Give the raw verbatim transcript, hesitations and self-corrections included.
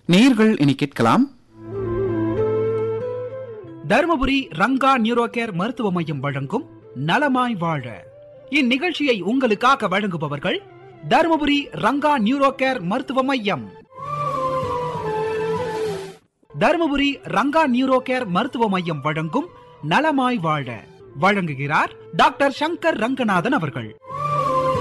நேயர்கள் இனி கேட்கலாம். தருமபுரி ரங்கா நியூரோ கேர் மருத்துவ மையம் வழங்கும் நலமாய் வாழ. இந்நிகழ்ச்சியை உங்களுக்காக வழங்குபவர்கள் தருமபுரி ரங்கா நியூரோ கேர் மருத்துவ மையம். தருமபுரி ரங்கா நியூரோ கேர் மருத்துவ மையம் வழங்கும் நலமாய் வாழ வழங்குகிறார் டாக்டர் சங்கர் ரங்கநாதன் அவர்கள்.